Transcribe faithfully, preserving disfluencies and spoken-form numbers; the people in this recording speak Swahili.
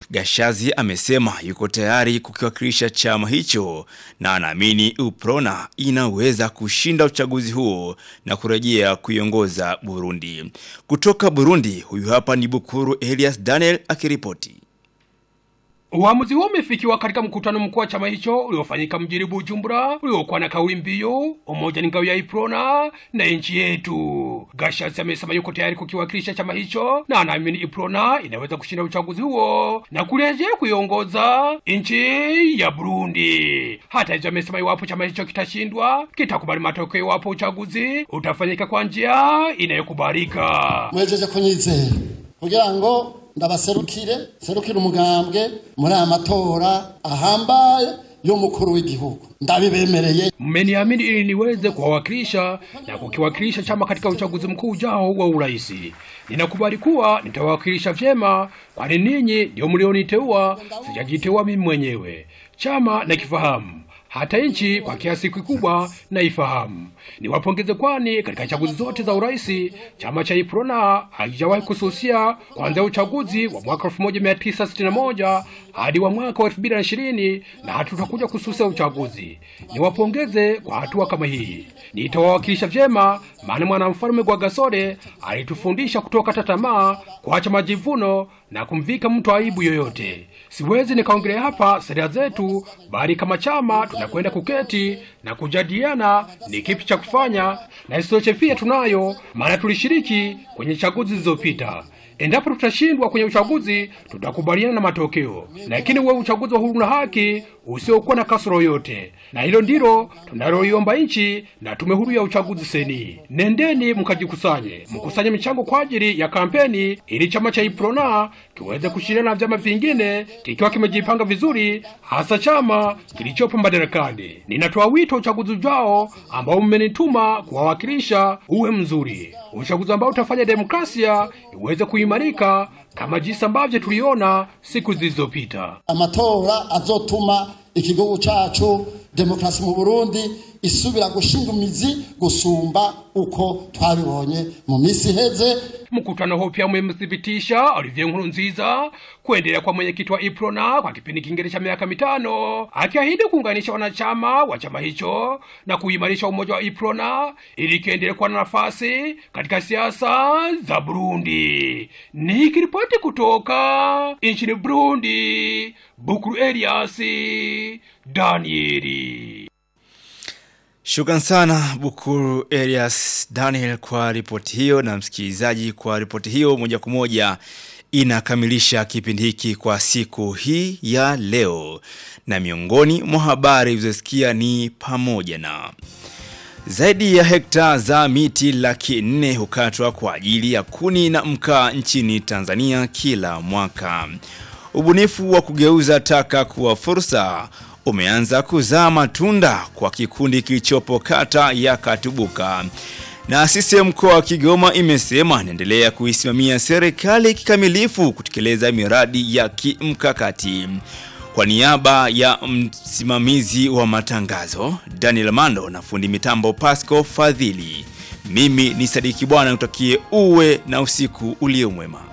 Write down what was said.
Gashazi amesema yuko tayari kukiwakilisha chama hicho na anaamini UPRONA inaweza kushinda uchaguzi huo na kurejea kuiongoza Burundi. Kutoka Burundi, huyu hapa ni Bukuru Elias Daniel akiripoti. Uamuzi huo umefikiwa katika mkutano mkuu wa chama hicho uliofanyika mjini Bujumbura, uliokuwa na kauli mbiu umoja ni ngao ya UPRONA na nchi yetu. Gashazi amesema yuko tayari kukiwakilisha chama hicho na anaamini UPRONA inaweza kushinda uchaguzi huo na kurejea kuiongoza nchi ya Burundi. Hata hivyo amesema iwapo chama hicho kitashindwa, kitakubali matokeo iwapo uchaguzi utafanyika kwa njia inayokubalika. Mwejeje kunyizera kugira ngo ndabaserukire serukire umugambwe muri amatora ahambaye yo mukuru w'igihugu ndabibemereye. Mmeniamini ili niweze kuwakilisha na kukiwakilisha chama katika uchaguzi mkuu ujao wa urais. Ninakubali kuwa nitawakilisha vyema, kwani ninyi ndio mlioniteua, sijajiteua mimi mwenyewe. Chama nakifahamu, hata nchi kwa kiasi kikubwa na ifahamu. Niwapongeze kwani katika chaguzi zote za urais chama cha UPRONA haijawahi kususia kuanzia uchaguzi wa mwaka elfu moja mia tisa sitini na moja hadi wa mwaka wa elfu mbili na ishirini na hatutakuja kususia uchaguzi. Niwapongeze kwa hatua kama hii. Nitawawakilisha vyema, maana mwanamfalme Rwagasore alitufundisha kutoka tamaa, kuacha majivuno na kumvika mtu aibu yoyote. Siwezi nikaongelea hapa sera zetu, bali kama chama tunakwenda kuketi na kujadiliana ni kipi cha kufanya, na historia pia tunayo, maana tulishiriki kwenye chaguzi zilizopita. Endapo tutashindwa kwenye uchaguzi, tutakubaliana na matokeo, lakini uwe uchaguzi wa huru na haki usiokuwa na kasoro yote. Na hilo ndilo tunaloiomba nchi na tume huru ya uchaguzi seni. Nendeni mkajikusanye, mkusanye michango kwa ajili ya kampeni ili chama cha UPRONA kiweze kushindana na vyama vingine kikiwa kimejipanga vizuri, hasa chama kilichopo madarakani. Ninatoa wito uchaguzi ujao ambao mmenituma kuwawakilisha uwe mzuri. Uchaguzi ambao utafanya demokrasia iweze kuimarika kama jinsi ambavyo tuliona siku zilizopita. Amatora azotuma ikigogo cacu demokrasi mu Burundi isubira gushinga imizi gusumba uko twabibonye mu misi heze. Mkutano huo pia umemthibitisha Olivier Nkurunziza kuendelea kwa mwenyekiti wa UPRONA kwa kipindi kingine cha miaka mitano, akiahidi kuunganisha wanachama wa chama hicho na kuimarisha umoja wa UPRONA ili kiendelee kuwa na nafasi katika siasa za Burundi. Nikiripoti kutoka nchini Burundi, Bukuru Elias Danieli. Shukran sana Bukuru Elias Daniel kwa ripoti hiyo, na msikilizaji, kwa ripoti hiyo moja kwa moja inakamilisha kipindi hiki kwa siku hii ya leo. Na miongoni mwa habari uzasikia ni pamoja na zaidi ya hekta za miti laki nne hukatwa kwa ajili ya kuni na mkaa nchini Tanzania kila mwaka. Ubunifu wa kugeuza taka kuwa fursa umeanza kuzaa matunda kwa kikundi kilichopo kata ya Katubuka. Na sisi mkoa wa Kigoma imesema inaendelea kuisimamia serikali kikamilifu kutekeleza miradi ya kimkakati. Kwa niaba ya msimamizi wa matangazo Daniel Mando na fundi mitambo Pasco Fadhili, mimi ni Sadiki Bwana, utakie uwe na usiku ulio mwema.